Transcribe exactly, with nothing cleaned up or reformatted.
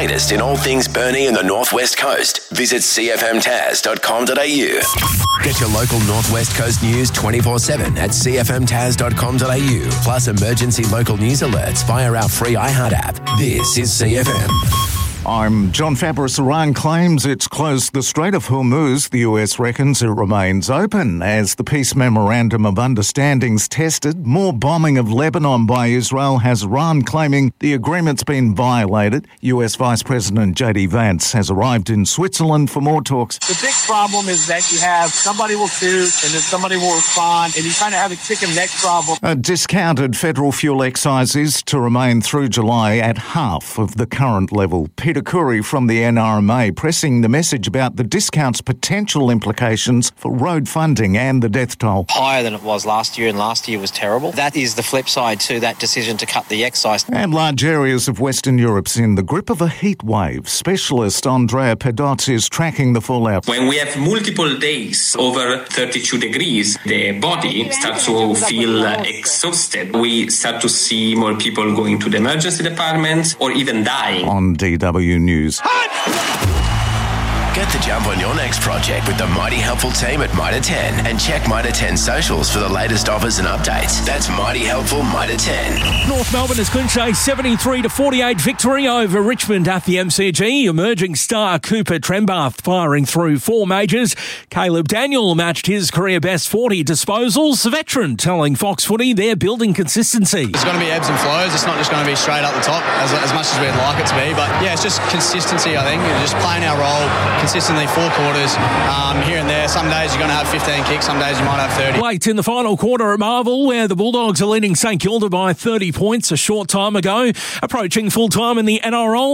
latest in all things Burnie and the Northwest Coast, visit c f m tas dot com dot a u. Get your local Northwest Coast news twenty-four seven at c f m tas dot com dot a u, plus emergency local news alerts via our free iHeart app. This is C F M. I'm John Fabris. Iran claims it's closed the Strait of Hormuz. The U S reckons it remains open as the peace memorandum of understanding's tested. More bombing of Lebanon by Israel has Iran claiming the agreement's been violated. U S Vice President J D Vance has arrived in Switzerland for more talks. The big problem is that you have somebody will shoot and then somebody will respond, and you kind of have a chicken neck problem. A discounted federal fuel excise is to remain through July at half of the current level. Peter Curry from the N R M A pressing the message about the discount's potential implications for road funding and the death toll. Higher than it was last year, and last year was terrible. That is the flip side to that decision to cut the excise. And large areas of Western Europe's in the grip of a heat wave. Specialist Andrea Pedozzi is tracking the fallout. When we have multiple days over thirty-two degrees, the body starts to feel exhausted. We start to see more people going to the emergency departments or even dying. On D W News. Get the jump on your next project with the Mighty Helpful team at Mitre ten and check Mitre ten socials for the latest offers and updates. That's Mighty Helpful Mitre ten. North Melbourne has clinched a seventy-three to forty-eight victory over Richmond at the M C G. Emerging star Cooper Trembath firing through four majors. Caleb Daniel matched his career best forty disposals. The veteran telling Fox Footy they're building consistency. There's going to be ebbs and flows. It's not just going to be straight up the top as, as much as we'd like it to be. But yeah, it's just consistency, I think. Just playing our role consistently four quarters, um, here and there. Some days you're going to have fifteen kicks, some days you might have thirty. Late in the final quarter at Marvel, where the Bulldogs are leading St Kilda by thirty points a short time ago. Approaching full time in the N R L.